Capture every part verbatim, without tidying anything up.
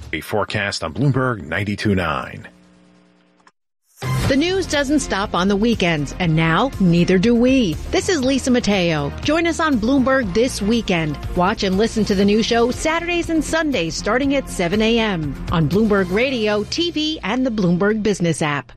A forecast on Bloomberg ninety-two point nine. The news doesn't stop on the weekends, and now neither do we. This is Lisa Mateo. Join us on Bloomberg this weekend. Watch and listen to the new show Saturdays and Sundays starting at seven a.m. on Bloomberg Radio, T V, and the Bloomberg Business app.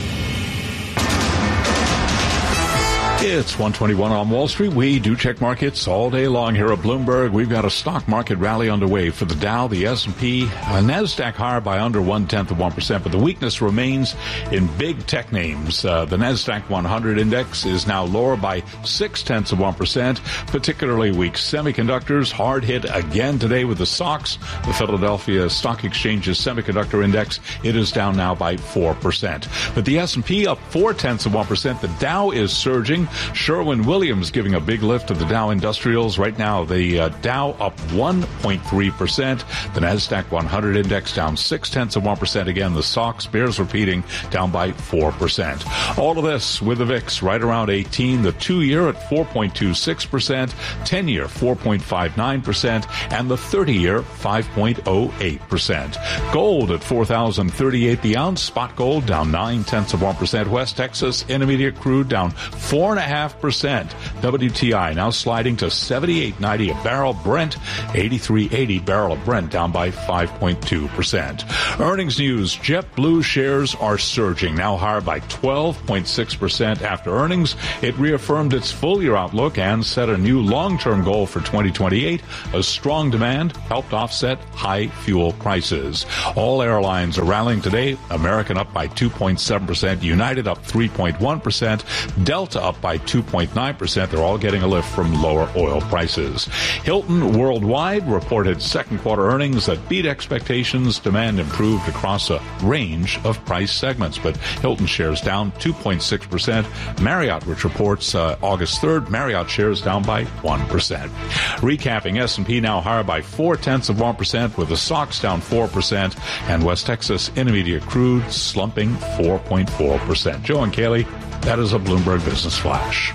It's one twenty-one on Wall Street. We do check markets all day long here at Bloomberg. We've got a stock market rally underway for the Dow, the S and P, uh, NASDAQ higher by under one-tenth of one percent, but the weakness remains in big tech names. Uh, the NASDAQ one hundred index is now lower by six-tenths of one percent, particularly weak semiconductors, hard hit again today with the S O X, the Philadelphia Stock Exchange's semiconductor index. It is down now by four percent. But the S and P up four-tenths of one percent. The Dow is surging. Sherwin-Williams giving a big lift to the Dow Industrials. Right now, the uh, Dow up one point three percent. The NASDAQ one hundred index down six-tenths of one percent. Again, the S O X bears repeating, down by four percent. All of this with the V I X right around eighteen. The two-year at four point two six percent. ten-year four point five nine percent. And the thirty-year five point oh eight percent. Gold at four thousand thirty-eight the ounce. Spot gold down nine-tenths of one percent. West Texas Intermediate crude down four and a half percent. W T I now sliding to seventy-eight ninety a barrel. Brent eighty-three eighty barrel of Brent down by five point two percent. Earnings news. JetBlue shares are surging, now higher by twelve point six percent after earnings. It reaffirmed its full-year outlook and set a new long-term goal for twenty twenty-eight. A strong demand helped offset high fuel prices. All airlines are rallying today. American up by two point seven percent. United up three point one percent. Delta up by two point nine percent. They're all getting a lift from lower oil prices. Hilton Worldwide reported second quarter earnings that beat expectations. Demand improved across a range of price segments, but Hilton shares down two point six percent. Marriott, which reports uh, August third, Marriott shares down by one percent. Recapping, S and P now higher by four-tenths of one percent, with the S O X down four percent, and West Texas Intermediate crude slumping four point four percent. Joe and Kaylee, that is a Bloomberg Business Flash.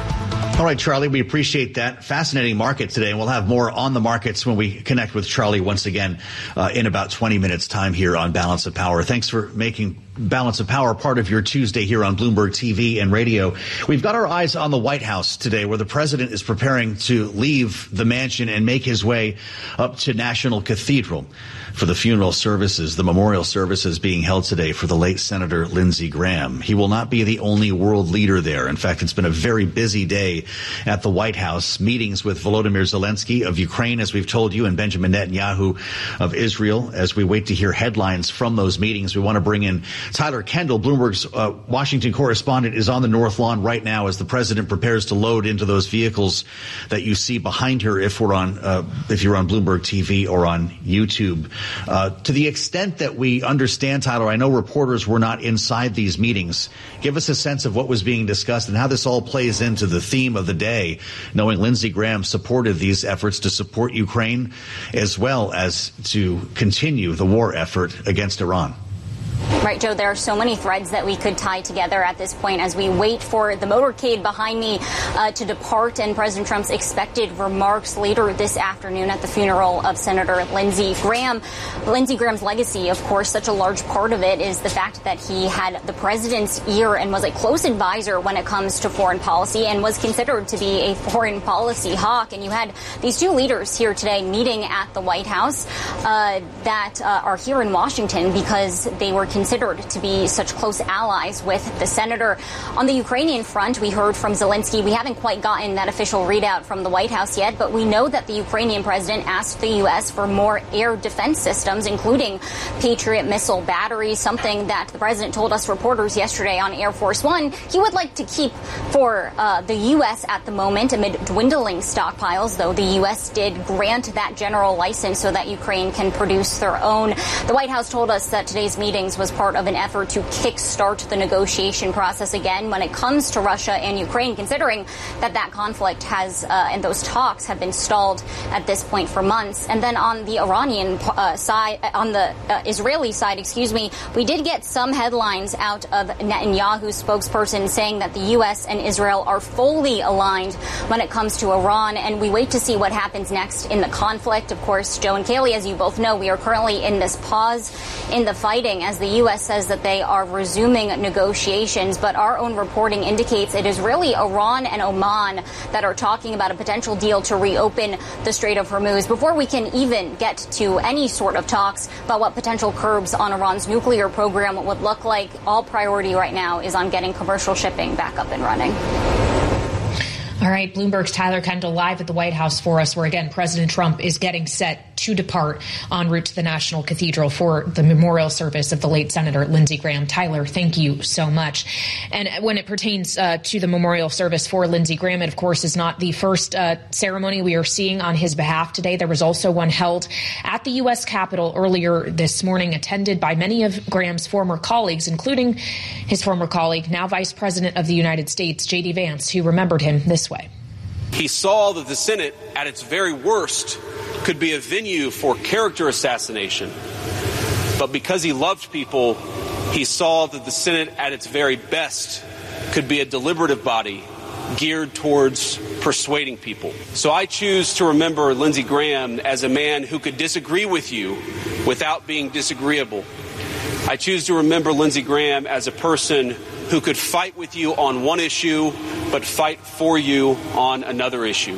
All right, Charlie, we appreciate that. Fascinating market today, and we'll have more on the markets when we connect with Charlie once again uh, in about twenty minutes' time here on Balance of Power. Thanks for making Balance of Power part of your Tuesday here on Bloomberg T V and radio. We've got our eyes on the White House today, where the president is preparing to leave the mansion and make his way up to National Cathedral for the funeral services, the memorial services being held today for the late Senator Lindsey Graham. He will not be the only world leader there. In fact, it's been a very busy day at the White House. Meetings with Volodymyr Zelensky of Ukraine, as we've told you, and Benjamin Netanyahu of Israel. As we wait to hear headlines from those meetings, we want to bring in Tyler Kendall, Bloomberg's uh, Washington correspondent, is on the North Lawn right now as the president prepares to load into those vehicles that you see behind her if we're on, uh, if you're on Bloomberg T V or on YouTube. Uh, to the extent that we understand, Tyler, I know reporters were not inside these meetings. Give us a sense of what was being discussed and how this all plays into the theme of the day, knowing Lindsey Graham supported these efforts to support Ukraine as well as to continue the war effort against Iran. Right, Joe, there are so many threads that we could tie together at this point as we wait for the motorcade behind me uh, to depart and President Trump's expected remarks later this afternoon at the funeral of Senator Lindsey Graham. Lindsey Graham's legacy, of course, such a large part of it is the fact that he had the president's ear and was a close advisor when it comes to foreign policy and was considered to be a foreign policy hawk. And you had these two leaders here today meeting at the White House uh, that uh, are here in Washington because they were considered to be such close allies with the senator. On the Ukrainian front, we heard from Zelensky. We haven't quite gotten that official readout from the White House yet, but we know that the Ukrainian president asked the U S for more air defense systems, including Patriot missile batteries, something that the president told us reporters yesterday on Air Force One he would like to keep for uh, the U S at the moment amid dwindling stockpiles, though the U S did grant that general license so that Ukraine can produce their own. The White House told us that today's meetings was part of an effort to kickstart the negotiation process again when it comes to Russia and Ukraine, considering that that conflict has uh, and those talks have been stalled at this point for months. And then on the Iranian uh, side, on the uh, Israeli side, excuse me, we did get some headlines out of Netanyahu's spokesperson saying that the U S and Israel are fully aligned when it comes to Iran, and we wait to see what happens next in the conflict. Of course, Joe and Kaylee, as you both know, we are currently in this pause in the fighting as the U S says that they are resuming negotiations. But our own reporting indicates it is really Iran and Oman that are talking about a potential deal to reopen the Strait of Hormuz before we can even get to any sort of talks about what potential curbs on Iran's nuclear program would look like. All priority right now is on getting commercial shipping back up and running. All right, Bloomberg's Tyler Kendall live at the White House for us, where, again, President Trump is getting set to depart en route to the National Cathedral for the memorial service of the late Senator Lindsey Graham. Tyler, thank you so much. And when it pertains uh, to the memorial service for Lindsey Graham, it, of course, is not the first uh, ceremony we are seeing on his behalf today. There was also one held at the U S Capitol earlier this morning, attended by many of Graham's former colleagues, including his former colleague, now Vice President of the United States, J D Vance, who remembered him this way. He saw that the Senate, at its very worst, could be a venue for character assassination. But because he loved people, he saw that the Senate, at its very best, could be a deliberative body geared towards persuading people. So I choose to remember Lindsey Graham as a man who could disagree with you without being disagreeable. I choose to remember Lindsey Graham as a person who could fight with you on one issue, but fight for you on another issue.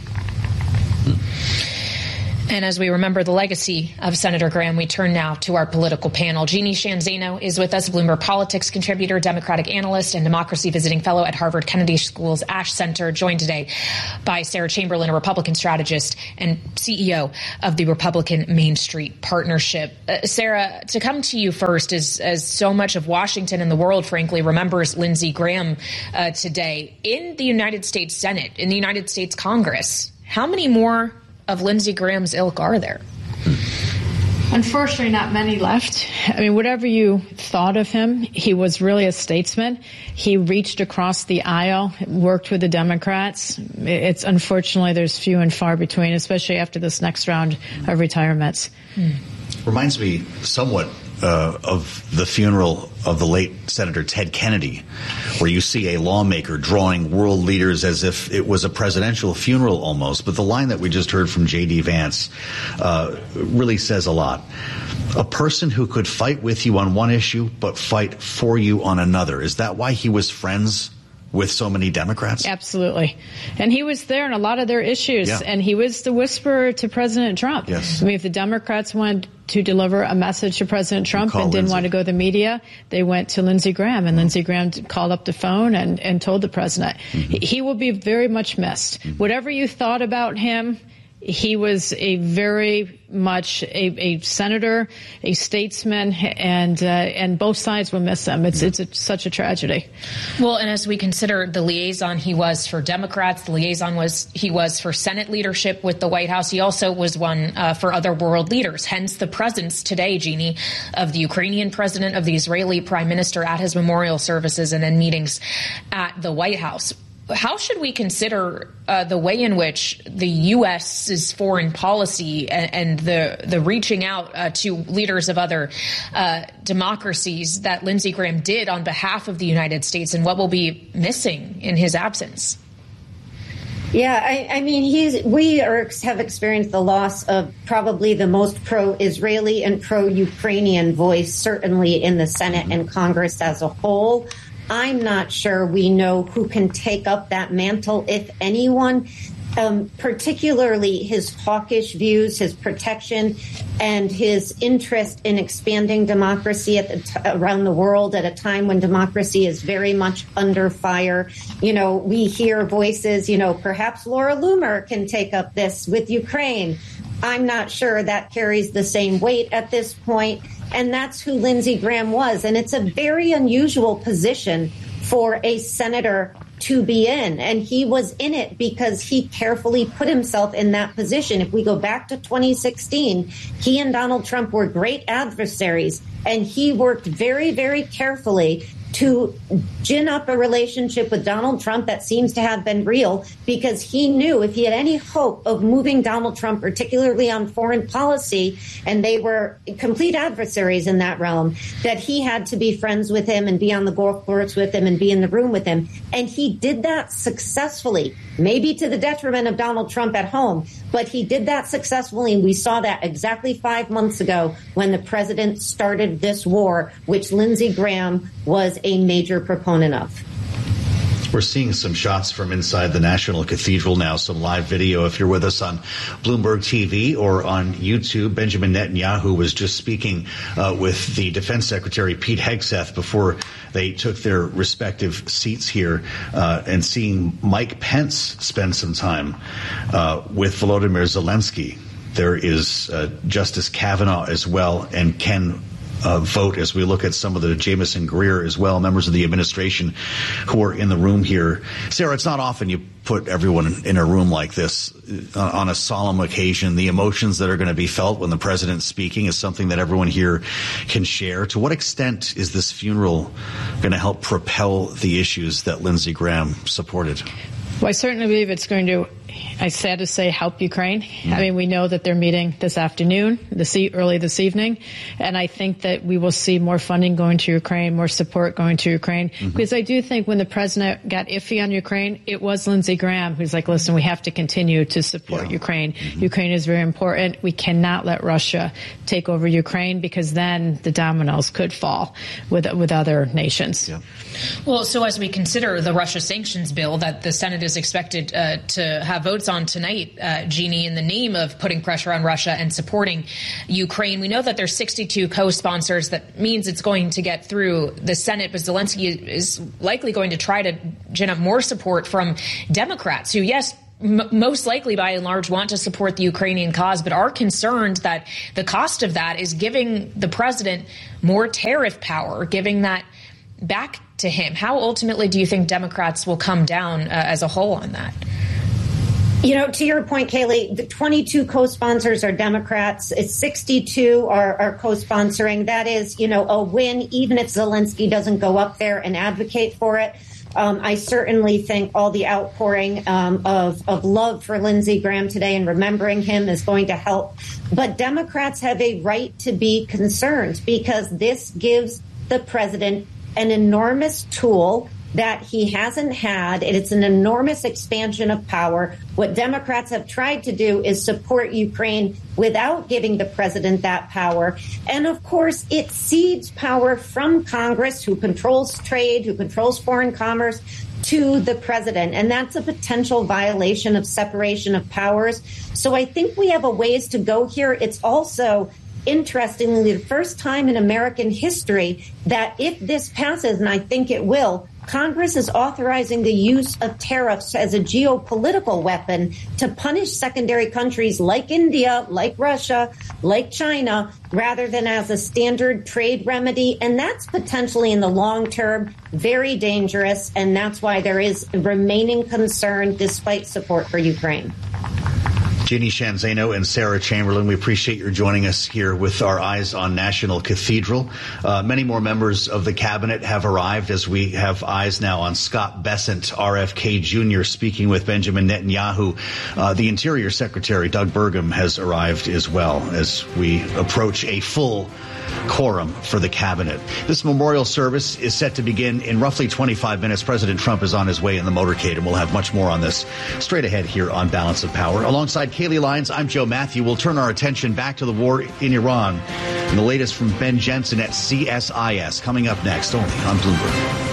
And as we remember the legacy of Senator Graham, we turn now to our political panel. Jeannie Sheehan Zaino is with us, Bloomberg Politics contributor, Democratic analyst, and democracy visiting fellow at Harvard Kennedy School's Ash Center, joined today by Sarah Chamberlain, a Republican strategist and C E O of the Republican Main Street Partnership. Uh, Sarah, to come to you first, as, as so much of Washington and the world, frankly, remembers Lindsey Graham uh, today, in the United States Senate, in the United States Congress, how many more of Lindsey Graham's ilk are there? Unfortunately, not many left. I mean, whatever you thought of him, he was really a statesman. He reached across the aisle, worked with the Democrats. It's unfortunately there's few and far between, especially after this next round of retirements. Hmm. Reminds me somewhat uh, of the funeral of the late Senator Ted Kennedy, where you see a lawmaker drawing world leaders as if it was a presidential funeral almost. But the line that we just heard from J D Vance uh, really says a lot. A person who could fight with you on one issue, but fight for you on another. Is that why he was friends with so many Democrats? Absolutely. And he was there in a lot of their issues. Yeah. And he was the whisperer to President Trump. Yes. I mean, if the Democrats wanted to deliver a message to President Trump and didn't Lindsey. want to go to the media, they went to Lindsey Graham. And mm-hmm. Lindsey Graham called up the phone and, and told the president. Mm-hmm. He, he will be very much missed. Mm-hmm. Whatever you thought about him, he was a very much a, a senator, a statesman, and uh, and both sides will miss him. It's it's a, such a tragedy. Well, and as we consider the liaison he was for Democrats, the liaison was he was for Senate leadership with the White House. He also was one uh, for other world leaders. Hence the presence today, Jeannie, of the Ukrainian president, of the Israeli prime minister at his memorial services, and then meetings at the White House. How should we consider uh, the way in which the U S's foreign policy and, and the the reaching out uh, to leaders of other uh, democracies that Lindsey Graham did on behalf of the United States, and what will be missing in his absence? Yeah, I, I mean, he's we are, have experienced the loss of probably the most pro-Israeli and pro-Ukrainian voice, certainly in the Senate and Congress as a whole. I'm not sure we know who can take up that mantle, if anyone, um, particularly his hawkish views, his protection, and his interest in expanding democracy at the t- around the world at a time when democracy is very much under fire. You know, we hear voices, you know, perhaps Laura Loomer can take up this with Ukraine. I'm not sure that carries the same weight at this point. And that's who Lindsey Graham was. And it's a very unusual position for a senator to be in. And he was in it because he carefully put himself in that position. If we go back to twenty sixteen, he and Donald Trump were great adversaries. And he worked very, very carefully to gin up a relationship with Donald Trump that seems to have been real, because he knew if he had any hope of moving Donald Trump, particularly on foreign policy, and they were complete adversaries in that realm, that he had to be friends with him and be on the golf course with him and be in the room with him. And he did that successfully. maybe to the detriment of Donald Trump at home. But he did that successfully, and we saw that exactly five months ago when the president started this war, which Lindsey Graham was a major proponent of. We're seeing some shots from inside the National Cathedral now, some live video. If you're with us on Bloomberg T V or on YouTube, Benjamin Netanyahu was just speaking uh, with the Defense Secretary Pete Hegseth before they took their respective seats here, uh, and seeing Mike Pence spend some time uh, with Volodymyr Zelensky. There is uh, Justice Kavanaugh as well, and Ken Uh, vote as we look at some of the Jameson Greer as well, members of the administration who are in the room here. Sarah, it's not often you put everyone in a room like this uh, on a solemn occasion. The emotions that are going to be felt when the president's speaking is something that everyone here can share. To what extent is this funeral going to help propel the issues that Lindsey Graham supported? Well, I certainly believe it's going to, I'm sad to say, help Ukraine. Mm. I mean, we know that they're meeting this afternoon, this e- early this evening, and I think that we will see more funding going to Ukraine, more support going to Ukraine, mm-hmm. because I do think when the president got iffy on Ukraine, it was Lindsey Graham who's like, listen, we have to continue to support yeah. Ukraine. Mm-hmm. Ukraine is very important. We cannot let Russia take over Ukraine, because then the dominoes could fall with with other nations. Yeah. Well, so as we consider the Russia sanctions bill that the Senate is expected uh, to have votes on tonight, uh, Jeannie, in the name of putting pressure on Russia and supporting Ukraine, we know that there's sixty-two co-sponsors. That means it's going to get through the Senate, but Zelensky is likely going to try to gin up more support from Democrats who, yes, M- most likely, by and large, want to support the Ukrainian cause, but are concerned that the cost of that is giving the president more tariff power, giving that back to him. How ultimately do you think Democrats will come down uh, as a whole on that? You know, to your point, Kayleigh, the twenty-two co-sponsors are Democrats. It's sixty-two are, are co-sponsoring. That is, you know, a win, even if Zelensky doesn't go up there and advocate for it. Um, I certainly think all the outpouring um, of, of love for Lindsey Graham today and remembering him is going to help. But Democrats have a right to be concerned, because this gives the president an enormous tool that he hasn't had. It's an enormous expansion of power. What Democrats have tried to do is support Ukraine without giving the president that power. And of course, it cedes power from Congress, who controls trade, who controls foreign commerce, to the president. And that's a potential violation of separation of powers. So I think we have a ways to go here. It's also, interestingly, the first time in American history that if this passes, and I think it will, Congress is authorizing the use of tariffs as a geopolitical weapon to punish secondary countries like India, like Russia, like China, rather than as a standard trade remedy. And that's potentially in the long term very dangerous. And that's why there is remaining concern despite support for Ukraine. Jeannie Sheehan Zaino and Sarah Chamberlain, we appreciate your joining us here with our eyes on National Cathedral. Uh, many more members of the cabinet have arrived as we have eyes now on Scott Bessent, R F K Junior, speaking with Benjamin Netanyahu. Uh, the Interior Secretary, Doug Burgum, has arrived as well as we approach a full quorum for the cabinet. This memorial service is set to begin in roughly twenty-five minutes. President Trump is on his way in the motorcade, and we'll have much more on this straight ahead here on Balance of Power. Alongside Kayleigh Lyons, I'm Joe Matthew. We'll turn our attention back to the war in Iran and the latest from Ben Jensen at C S I S coming up next, only on Bloomberg.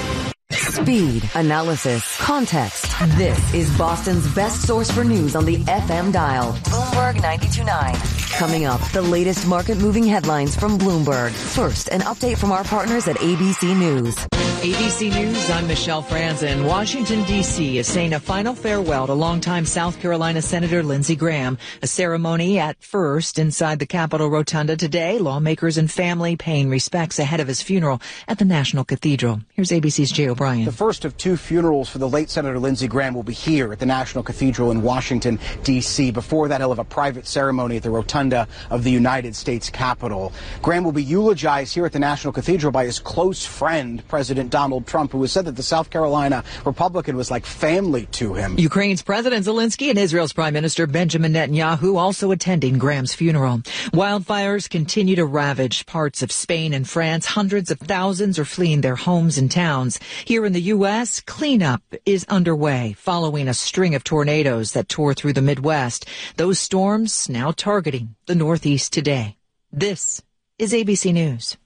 Speed, analysis, context. This is Boston's best source for news on the F M dial. Bloomberg ninety-two point nine. Coming up, the latest market-moving headlines from Bloomberg. First, an update from our partners at A B C News. A B C News, I'm Michelle Franzen. Washington, D C is saying a final farewell to longtime South Carolina Senator Lindsey Graham. A ceremony at first inside the Capitol Rotunda today. Lawmakers and family paying respects ahead of his funeral at the National Cathedral. Here's A B C's Jay O'Brien. The first of two funerals for the late Senator Lindsey Graham will be here at the National Cathedral in Washington, D C Before that, he'll have a private ceremony at the Rotunda of the United States Capitol. Graham will be eulogized here at the National Cathedral by his close friend, President Donald Trump, who has said that the South Carolina Republican was like family to him. Ukraine's President Zelensky and Israel's Prime Minister Benjamin Netanyahu also attending Graham's funeral. Wildfires continue to ravage parts of Spain and France. Hundreds of thousands are fleeing their homes and towns. Here in the U S, cleanup is underway following a string of tornadoes that tore through the Midwest. Those storms now targeting the Northeast today. This is A B C News.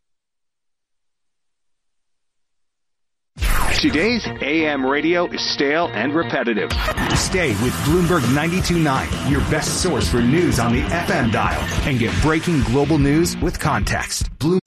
Today's A M radio is stale and repetitive. Stay with Bloomberg ninety-two point nine, your best source for news on the F M dial, and get breaking global news with context. Bloomberg